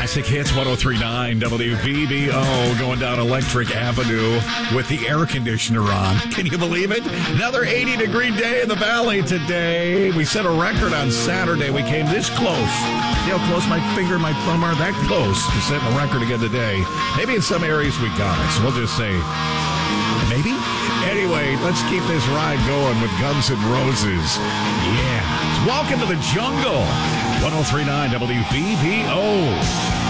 Classic Hits 1039 WVBO going down Electric Avenue with the air conditioner on. Can you believe it? Another 80-degree day in the valley today. We set a record on Saturday. We came this close. See how close my finger and my thumb are? That close to setting a record again today. Maybe in some areas we got it. So we'll just say maybe. Anyway, let's keep this ride going with Guns N' Roses. Yeah. Welcome to the jungle. 1039 WVBO.